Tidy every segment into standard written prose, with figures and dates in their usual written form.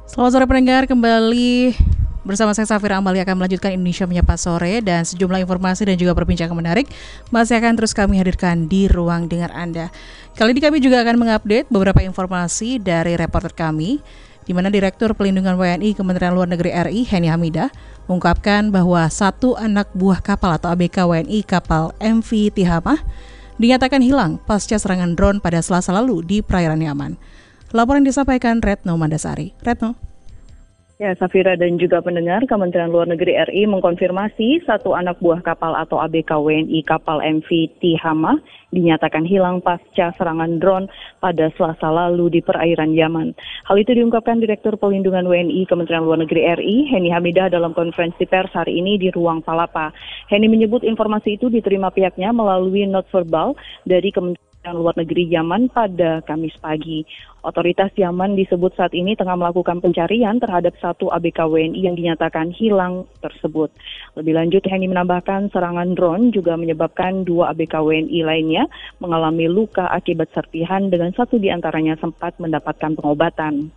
Selamat sore pendengar, kembali bersama saya Safira Amalia akan melanjutkan Indonesia Menyapa Sore, dan sejumlah informasi dan juga perbincangan menarik masih akan terus kami hadirkan di ruang dengar Anda. Kali ini kami juga akan mengupdate beberapa informasi dari reporter kami, di mana Direktur Pelindungan WNI Kementerian Luar Negeri RI Henny Hamidah mengungkapkan bahwa satu anak buah kapal atau ABK WNI kapal MV Tihamah dinyatakan hilang pasca serangan drone pada Selasa lalu di perairan Yaman. Laporan disampaikan Retno Mandasari. Retno. Ya, Safira dan juga pendengar, Kementerian Luar Negeri RI mengkonfirmasi satu anak buah kapal atau ABK WNI kapal MV Tihamah dinyatakan hilang pasca serangan drone pada Selasa lalu di perairan Yaman. Hal itu diungkapkan Direktur Pelindungan WNI Kementerian Luar Negeri RI, Henny Hamidah, dalam konferensi pers hari ini di Ruang Palapa. Henny menyebut informasi itu diterima pihaknya melalui not verbal dari Kementerian Luar Negeri Yaman pada Kamis pagi. Otoritas Yaman disebut saat ini tengah melakukan pencarian terhadap satu ABK WNI yang dinyatakan hilang tersebut. Lebih lanjut, Henny menambahkan serangan drone juga menyebabkan dua ABK WNI lainnya mengalami luka akibat serpihan, dengan satu di antaranya sempat mendapatkan pengobatan.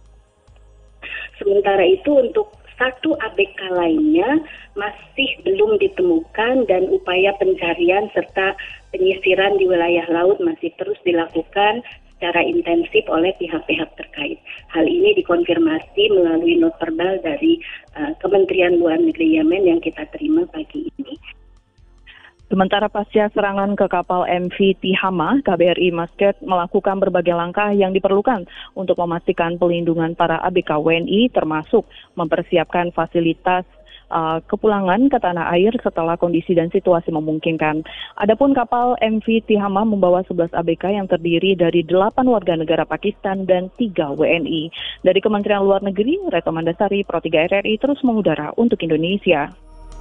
Sementara itu untuk satu ABK lainnya masih belum ditemukan dan upaya pencarian serta penyisiran di wilayah laut masih terus dilakukan secara intensif oleh pihak-pihak terkait. Hal ini dikonfirmasi melalui not verbal dari Kementerian Luar Negeri Yemen yang kita terima pagi ini. Sementara pasca serangan ke kapal MV Tihamah, KBRI Masket melakukan berbagai langkah yang diperlukan untuk memastikan pelindungan para ABK WNI, termasuk mempersiapkan fasilitas kepulangan ke tanah air setelah kondisi dan situasi memungkinkan. Adapun kapal MV Tihamah membawa 11 ABK yang terdiri dari 8 warga negara Pakistan dan 3 WNI. Dari Kementerian Luar Negeri, Retno Mandasari, Pro 3 RRI terus mengudara untuk Indonesia.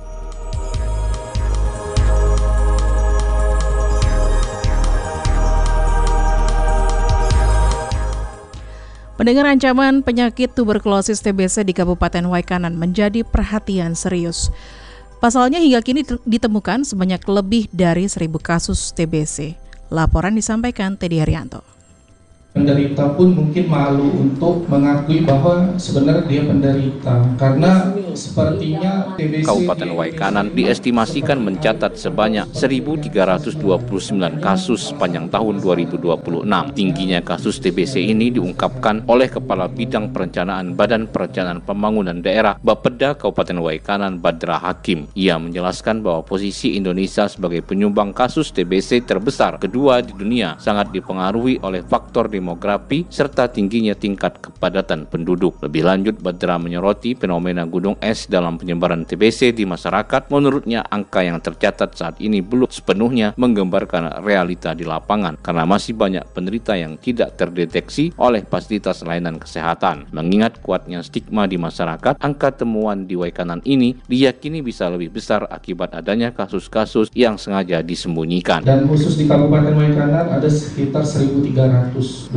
Pendengar, ancaman penyakit tuberkulosis TBC di Kabupaten Waikanan menjadi perhatian serius. Pasalnya hingga kini ditemukan sebanyak lebih dari 1.000 kasus TBC. Laporan disampaikan Teddy Haryanto. Penderita pun mungkin malu untuk mengakui bahwa sebenarnya dia penderita, karena sepertinya TBC. Kabupaten Waikanan diestimasikan mencatat sebanyak 1.329 kasus sepanjang tahun 2026. Tingginya kasus TBC ini diungkapkan oleh Kepala Bidang Perencanaan Badan Perencanaan Pembangunan Daerah Bapeda Kabupaten Waikanan, Badra Hakim. Ia menjelaskan bahwa posisi Indonesia sebagai penyumbang kasus TBC terbesar kedua di dunia sangat dipengaruhi oleh faktor demografi serta tingginya tingkat kepadatan penduduk. Lebih lanjut, Badra menyoroti fenomena gunung es dalam penyebaran TBC di masyarakat. Menurutnya, angka yang tercatat saat ini belum sepenuhnya menggambarkan realita di lapangan karena masih banyak penderita yang tidak terdeteksi oleh fasilitas layanan kesehatan. Mengingat kuatnya stigma di masyarakat, angka temuan di Waikanan ini diyakini bisa lebih besar akibat adanya kasus-kasus yang sengaja disembunyikan. Dan khusus di Kabupaten Waikanan ada sekitar 1.329.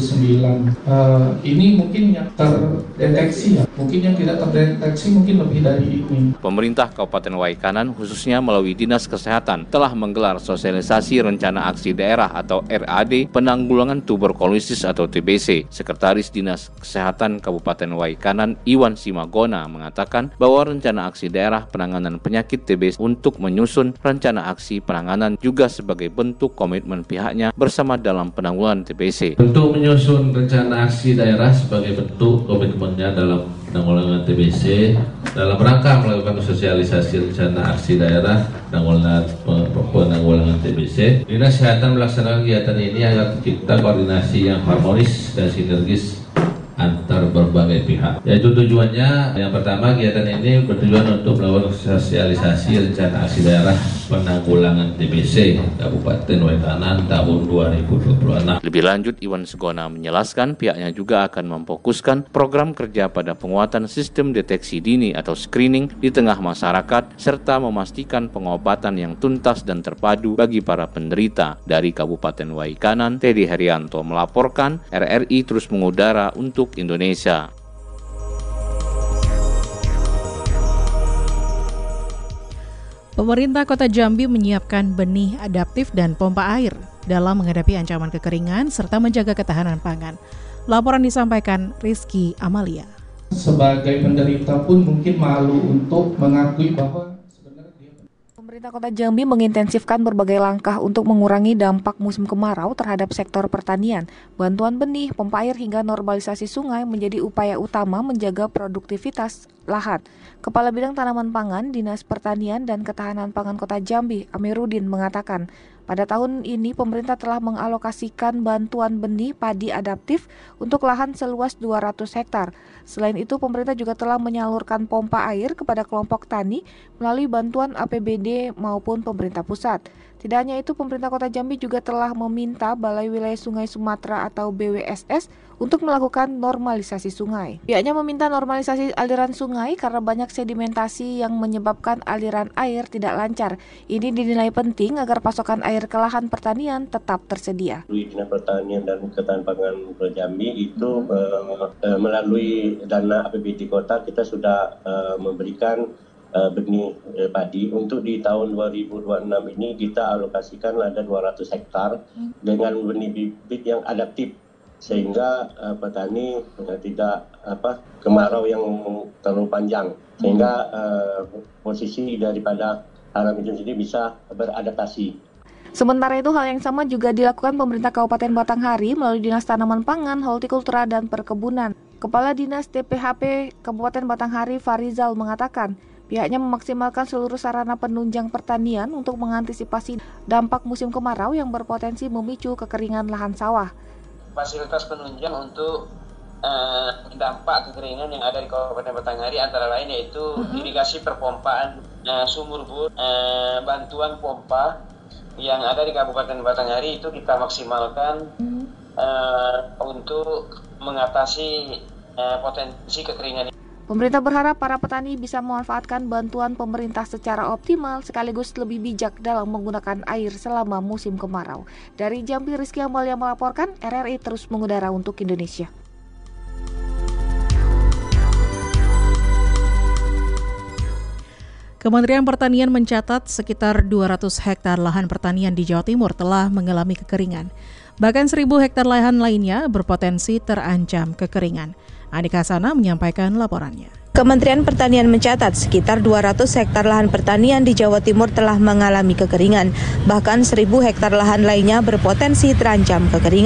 Ini mungkin yang terdeteksi, ya. Mungkin yang tidak terdeteksi mungkin lebih dari ini. Pemerintah Kabupaten Waikanan khususnya melalui Dinas Kesehatan telah menggelar sosialisasi rencana aksi daerah atau RAD penanggulangan tuberkulosis atau TBC. Sekretaris Dinas Kesehatan Kabupaten Waikanan Iwan Simagona mengatakan bahwa rencana aksi daerah penanganan penyakit TBC untuk menyusun rencana aksi penanganan juga sebagai bentuk komitmen pihaknya bersama dalam penanggulangan TBC. Untuk menyusun rencana aksi daerah sebagai bentuk komitmennya dalam penanggulangan TBC dalam rangka melakukan sosialisasi rencana aksi daerah penanggulangan TBC. Dinas Kesehatan melaksanakan kegiatan ini agar kita koordinasi yang harmonis dan sinergis antar berbagai pihak. Yaitu tujuannya, yang pertama, kegiatan ini bertujuan untuk melakukan sosialisasi rencana aksi daerah penanggulangan TBC Kabupaten Waikanan tahun 2026. Lebih lanjut, Iwan Segona menjelaskan pihaknya juga akan memfokuskan program kerja pada penguatan sistem deteksi dini atau screening di tengah masyarakat serta memastikan pengobatan yang tuntas dan terpadu bagi para penderita. Dari Kabupaten Waikanan, Teddy Haryanto melaporkan. RRI terus mengudara untuk Indonesia. Pemerintah Kota Jambi menyiapkan benih adaptif dan pompa air dalam menghadapi ancaman kekeringan serta menjaga ketahanan pangan. Laporan disampaikan Rizky Amalia. sebagai penderita pun mungkin malu untuk mengakui bahwa Pemerintah Kota Jambi mengintensifkan berbagai langkah untuk mengurangi dampak musim kemarau terhadap sektor pertanian. Bantuan benih, pompa air hingga normalisasi sungai menjadi upaya utama menjaga produktivitas lahan. Kepala Bidang Tanaman Pangan, Dinas Pertanian dan Ketahanan Pangan Kota Jambi, Amiruddin mengatakan, pada tahun ini pemerintah telah mengalokasikan bantuan benih padi adaptif untuk lahan seluas 200 hektar. Selain itu, pemerintah juga telah menyalurkan pompa air kepada kelompok tani melalui bantuan APBD maupun pemerintah pusat. Tidak hanya itu, pemerintah Kota Jambi juga telah meminta Balai Wilayah Sungai Sumatera atau BWSS untuk melakukan normalisasi sungai. Pihaknya meminta normalisasi aliran sungai karena banyak sedimentasi yang menyebabkan aliran air tidak lancar. Ini dinilai penting agar pasokan air ke lahan pertanian tetap tersedia. Dinas Pertanian dan Ketahanan Pangan Kota Jambi itu melalui dana APBD Kota kita sudah memberikan benih padi. Untuk di tahun 2026 ini kita alokasikan ada 200 hektar dengan benih bibit yang adaptif sehingga petani tidak kemarau yang terlalu panjang sehingga posisi daripada tanam itu sendiri bisa beradaptasi. Sementara itu, hal yang sama juga dilakukan pemerintah Kabupaten Batanghari melalui Dinas Tanaman Pangan, Hortikultura dan Perkebunan. Kepala Dinas DPHP Kabupaten Batanghari Farizal mengatakan, pihaknya memaksimalkan seluruh sarana penunjang pertanian untuk mengantisipasi dampak musim kemarau yang berpotensi memicu kekeringan lahan sawah. Fasilitas penunjang untuk dampak kekeringan yang ada di Kabupaten Batanghari antara lain yaitu irigasi perpompaan sumur bor, bantuan pompa yang ada di Kabupaten Batanghari itu kita maksimalkan untuk mengatasi potensi kekeringan. Pemerintah berharap para petani bisa memanfaatkan bantuan pemerintah secara optimal sekaligus lebih bijak dalam menggunakan air selama musim kemarau. Dari Jambi, Rizky Amalia melaporkan, RRI terus mengudara untuk Indonesia. Kementerian Pertanian mencatat sekitar 200 hektar lahan pertanian di Jawa Timur telah mengalami kekeringan. Bahkan 1.000 hektar lahan lainnya berpotensi terancam kekeringan. Andika Hasana menyampaikan laporannya. Kementerian Pertanian mencatat sekitar 200 hektar lahan pertanian di Jawa Timur telah mengalami kekeringan. Bahkan 1.000 hektar lahan lainnya berpotensi terancam kekeringan.